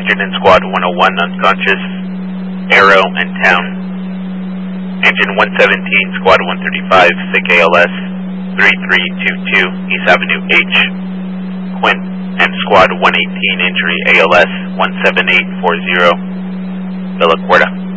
Engine in Squad 101 unconscious, Arrow and Town. Engine 117, Squad 135, sick ALS, 3322 East Avenue H. Quint and Squad 118, injury ALS, 17840, Villa Cuerda.